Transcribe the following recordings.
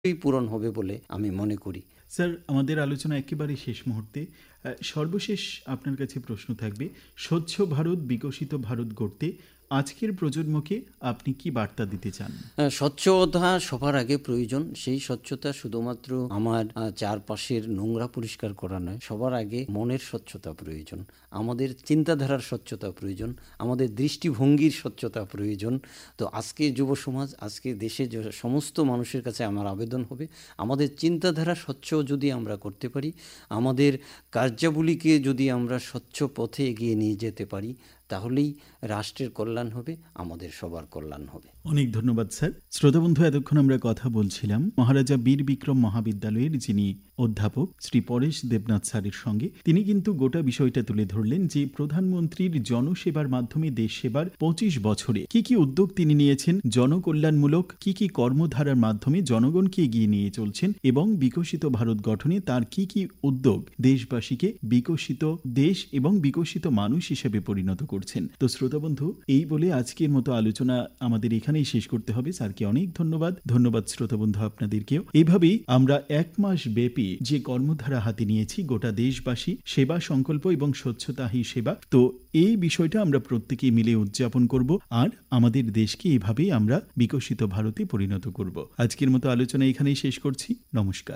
পূরণ হবে বলে আমি মনে করি। স্যার, আমাদের আলোচনা একেবারে শেষ মুহূর্তে। সর্বশেষ আপনার কাছে প্রশ্ন থাকবে, স্বচ্ছ ভারত বিকশিত ভারত গড়তে আজকের প্রজন্মকে আপনি কি বার্তা দিতে চান? স্বচ্ছতা সবার আগে প্রয়োজন। সেই স্বচ্ছতা শুধুমাত্র আমার চারপাশের নোংরা পরিষ্কার করা নয়, সবার আগে মনের স্বচ্ছতা প্রয়োজন, আমাদের চিন্তাধারার স্বচ্ছতা প্রয়োজন, আমাদের দৃষ্টিভঙ্গির স্বচ্ছতা প্রয়োজন। তো আজকে যুব সমাজ, আজকে দেশে সমস্ত মানুষের কাছে আমার আবেদন হবে, আমাদের চিন্তাধারা স্বচ্ছ যদি আমরা করতে পারি, আমাদের কার্যাবলীকে যদি আমরা স্বচ্ছ পথে এগিয়ে নিয়ে যেতে পারি, তাহলেই রাষ্ট্রের কল্যাণ হবে, আমাদের সবার কল্যাণ হবে। অনেক ধন্যবাদ স্যার। শ্রোতাবন্ধু, এতক্ষণ আমরা কথা বলছিলাম মহারাজা বীর বিক্রম মহাবিদ্যালয়ের যিনি অধ্যাপক শ্রী পরেশ দেবনাথ স্যারের সঙ্গে। তিনি কিন্তু গোটা বিষয়টা তুলে ধরলেন যে প্রধানমন্ত্রীর জনসেবার মাধ্যমে দেশ সেবার ২৫ বছরে কি কি উদ্যোগ তিনি নিয়েছেন, জনকল্যাণমূলক কি কি কর্মধারার মাধ্যমে জনগণকে এগিয়ে নিয়ে চলছেন, এবং বিকশিত ভারত গঠনে তার কি কি উদ্যোগ দেশবাসীকে বিকশিত দেশ এবং বিকশিত মানুষ হিসেবে পরিণত করছেন। তো শ্রোতাবন্ধু, এই বলে আজকের মতো আলোচনা আমাদের এখানেই শেষ করতে হবে। স্যারকে অনেক ধন্যবাদ। ধন্যবাদ শ্রোতাবন্ধু আপনাদেরকেও। এইভাবেই আমরা ১ মাস ব্যাপী যে কর্মধারা হাতে নিয়েছি, গোটা দেশবাসী সেবা সংকল্প এবং স্বচ্ছতা হি সেবা, তো এই বিষয়টা আমরা প্রত্যেকেই মিলে উদযাপন করব আর আমাদের দেশকে এভাবেই আমরা বিকশিত ভারতে পরিণত করব। আজকের মতো আলোচনা এখানেই শেষ করছি। নমস্কার।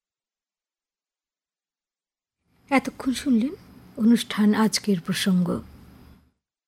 এতক্ষণ শুনলেন অনুষ্ঠান আজকের প্রসঙ্গ।